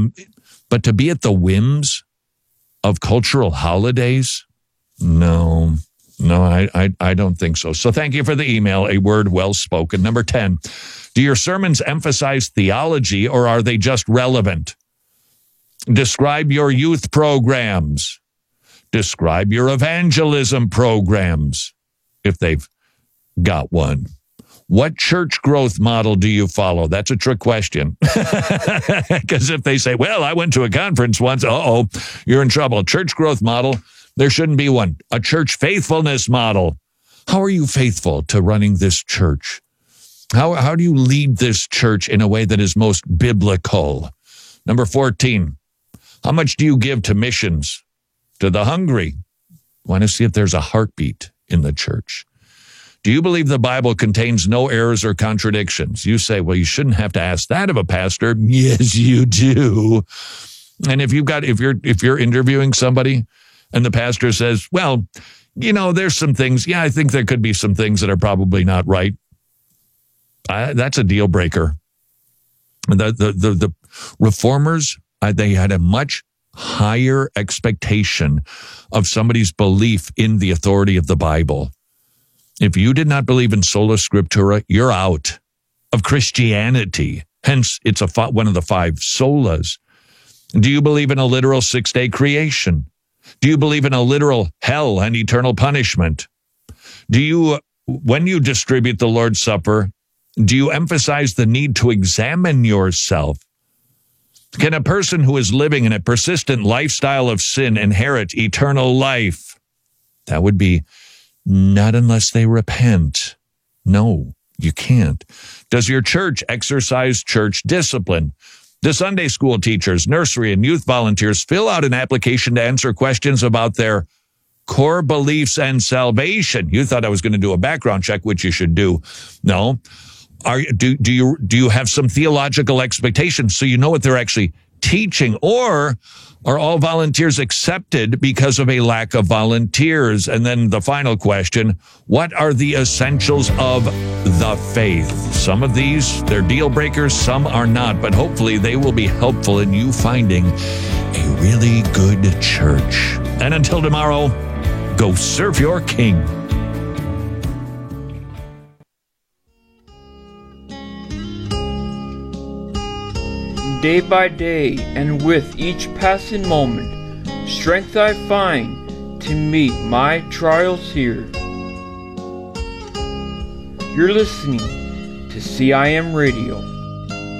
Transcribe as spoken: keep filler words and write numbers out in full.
to, but to be at the whims of cultural holidays, no, no, I, I, I don't think so. So thank you for the email. A word well spoken. Number ten, do your sermons emphasize theology or are they just relevant? Describe your youth programs. Describe your evangelism programs, if they've got one. What church growth model do you follow? That's a trick question. Because if they say, well, I went to a conference once, uh-oh, you're in trouble. Church growth model, there shouldn't be one. A church faithfulness model. How are you faithful to running this church? How, how do you lead this church in a way that is most biblical? Number fourteen, how much do you give to missions, to the hungry? Want to see if there's a heartbeat in the church. Do you believe the Bible contains no errors or contradictions? You say, well, you shouldn't have to ask that of a pastor. Yes, you do. And if you've got, if you're, if you're interviewing somebody and the pastor says, well, you know, there's some things, yeah, I think there could be some things that are probably not right. I, that's a deal breaker. The, the, the, the reformers, uh, they had a much higher expectation of somebody's belief in the authority of the Bible. If you did not believe in sola scriptura, you're out of Christianity. Hence, it's a one of the five solas. Do you believe in a literal six-day creation? Do you believe in a literal hell and eternal punishment? Do you, when you distribute the Lord's Supper, do you emphasize the need to examine yourself? Can a person who is living in a persistent lifestyle of sin inherit eternal life? That would be not unless they repent. No, you can't. Does your church exercise church discipline? The Sunday school teachers, nursery, and youth volunteers fill out an application to answer questions about their core beliefs and salvation. You thought I was going to do a background check, which you should do. No. Are do do you do you have some theological expectations so you know what they're actually teaching? Or are all volunteers accepted because of a lack of volunteers? And then the final question, what are the essentials of the faith? Some of these, they're deal breakers, some are not, but hopefully they will be helpful in you finding a really good church. And until tomorrow, go serve your King. Day by day, and with each passing moment, strength I find to meet my trials here. You're listening to C I M Radio.